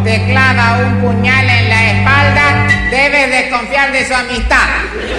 te clava un puñal en la espalda, debes desconfiar de su amistad.